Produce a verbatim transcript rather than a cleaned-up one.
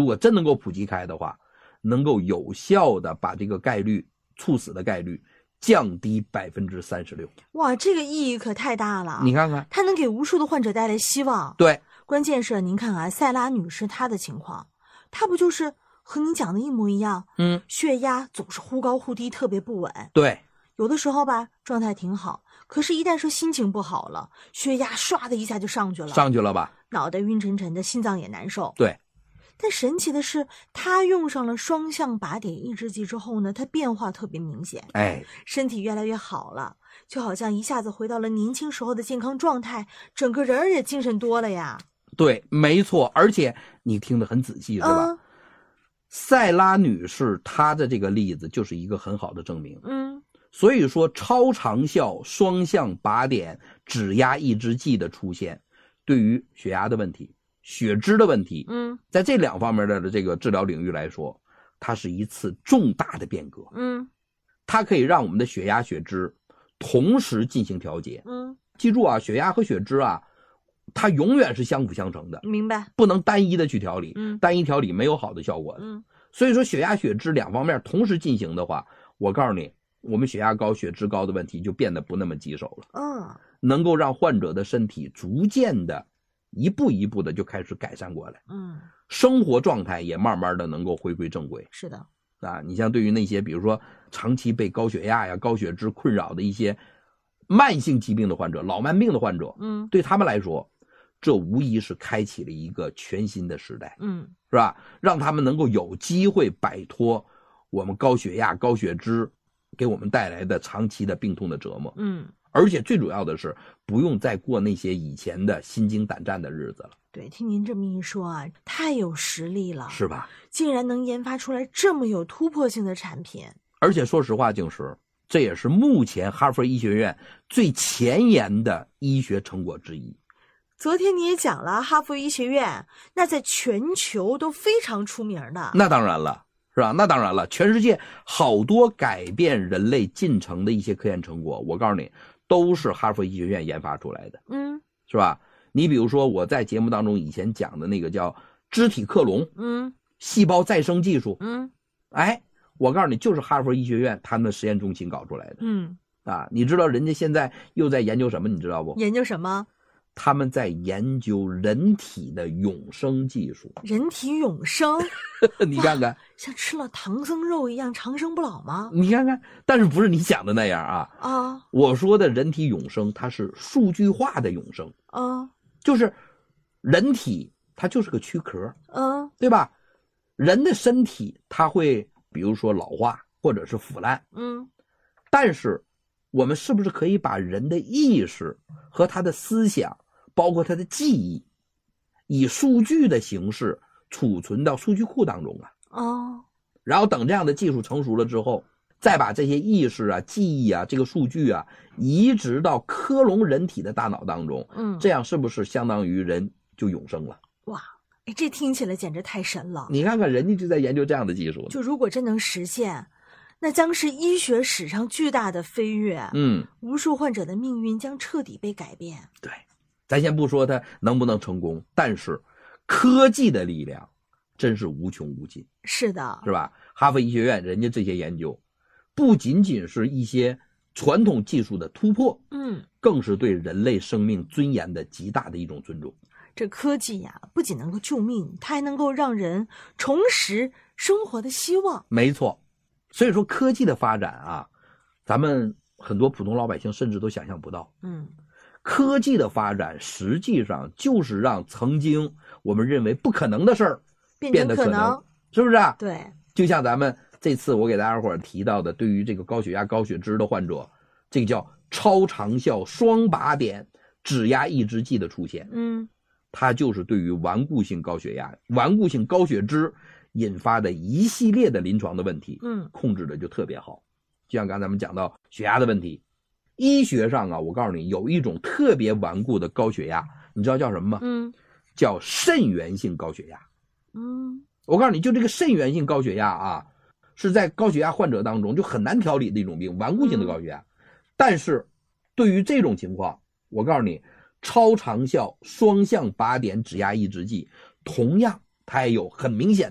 如果真能够普及开的话，能够有效的把这个概率猝死的概率降低百分之三十六。 哇，这个意义可太大了！ 你看看， 它能给无数的患者带来希望。 对， 关键是您看啊，塞拉女士她的情况，她不就是和您讲的一模一样？ 嗯， 血压总是忽高忽低，特别不稳。 对， 有的时候吧，状态挺好，可是一旦说心情不好了，血压唰的一下就上去了， 上去了吧？ 脑袋晕沉沉的，心脏也难受。 对。 但神奇的是，他用上了双向靶点抑制剂之后呢，他变化特别明显， 哎， 身体越来越好了，就好像一下子回到了年轻时候的健康状态，整个人儿也精神多了呀。 对，没错，而且你听得很仔细是吧？ 嗯、 塞拉女士她的这个例子就是一个很好的证明。 嗯， 所以说超长效双向靶点指压抑制剂的出现，对于血压的问题、血脂的问题， 嗯， 在这两方面的这个治疗领域来说，它是一次重大的变革。 嗯， 它可以让我们的血压、血脂同时进行调节。 嗯， 记住啊，血压和血脂啊，它永远是相辅相成的， 明白？ 不能单一的去调理， 嗯， 单一调理没有好的效果的。 嗯， 所以说血压、血脂两方面同时进行的话，我告诉你，我们血压高、血脂高的问题就变得不那么棘手了。 嗯， 能够让患者的身体逐渐的一步一步的就开始改善过来， 嗯， 生活状态也慢慢的能够回归正轨。 是的， 啊，你像对于那些比如说长期被高血压呀、高血脂困扰的一些慢性疾病的患者、老慢病的患者， 嗯， 对他们来说，这无疑是开启了一个全新的时代， 嗯， 是吧？让他们能够有机会摆脱我们高血压、高血脂给我们带来的长期的病痛的折磨， 嗯， 而且最主要的是不用再过那些以前的心惊胆战的日子了。 对，听您这么一说啊，太有实力了， 是吧？ 竟然能研发出来这么有突破性的产品。 而且说实话，静石，这也是目前哈佛医学院最前沿的医学成果之一。 昨天你也讲了，哈佛医学院那在全球都非常出名的。 那当然了，是吧？那当然了，全世界好多改变人类进程的一些科研成果，我告诉你，都是哈佛医学院研发出来的， 嗯， 是吧？你比如说我在节目当中以前讲的那个叫肢体克隆， 嗯， 细胞再生技术， 嗯， 哎，我告诉你，就是哈佛医学院他们的实验中心搞出来的， 嗯， 啊，你知道人家现在又在研究什么？你知道不？ 研究什么？ 他们在研究人体的永生技术。 人体永生？ 你看看， 像吃了唐僧肉一样长生不老吗？ 你看看，但是不是你想的那样啊？ 啊， 我说的人体永生，它是数据化的永生， 啊， 就是人体它就是个躯壳， 嗯， 对吧？人的身体它会比如说老化或者是腐烂， 嗯， 但是我们是不是可以把人的意识和他的思想，包括他的记忆，以数据的形式储存到数据库当中啊？ 哦， 然后等这样的技术成熟了之后，再把这些意识啊、记忆啊、这个数据啊移植到克隆人体的大脑当中， 嗯， 这样是不是相当于人就永生了？ 哇，哎，这听起来简直太神了！ 你看看，人家就在研究这样的技术。 就如果真能实现，那将是医学史上巨大的飞跃。 嗯， 无数患者的命运将彻底被改变。 对，咱先不说它能不能成功，但是科技的力量真是无穷无尽。 是的， 是吧？哈佛医学院人家这些研究，不仅仅是一些传统技术的突破， 嗯， 更是对人类生命尊严的极大的一种尊重。 这科技呀，不仅能够救命，它还能够让人重拾生活的希望。 没错，所以说科技的发展啊，咱们很多普通老百姓甚至都想象不到。 嗯， 科技的发展实际上就是让曾经我们认为不可能的事儿变变得可成可能， 能，是不是啊？ 对， 就像咱们这次我给大家伙儿提到的，对于这个高血压、高血脂的患者，这个叫超长效双靶点指压抑制剂的出现， 嗯， 它就是对于顽固性高血压、顽固性高血脂引发的一系列的临床的问题， 嗯， 控制的就特别好。就像刚才咱们讲到血压的问题，医学上啊，我告诉你，有一种特别顽固的高血压，你知道叫什么吗？ 嗯， 叫肾源性高血压。 嗯， 我告诉你，就这个肾源性高血压啊，是在高血压患者当中就很难调理的一种病，顽固性的高血压。嗯、但是对于这种情况，我告诉你，超长效双向靶点指压抑制剂同样它也有很明显